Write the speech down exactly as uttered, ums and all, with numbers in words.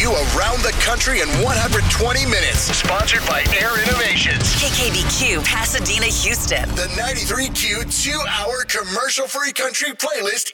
you around the country in one hundred twenty minutes. Sponsored by Air Innovations. K K B Q, Pasadena, Houston. The ninety-three Q two-hour commercial-free country playlist